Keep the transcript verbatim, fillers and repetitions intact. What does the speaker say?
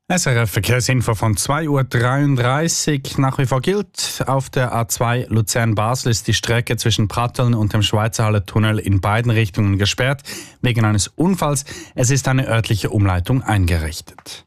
S R F Verkehrsinfo von zwei Uhr dreiunddreißig. Nach wie vor gilt, auf der A zwei Luzern-Basel ist die Strecke zwischen Pratteln und dem Schweizerhalle-Tunnel in beiden Richtungen gesperrt, wegen eines Unfalls. Es ist eine örtliche Umleitung eingerichtet.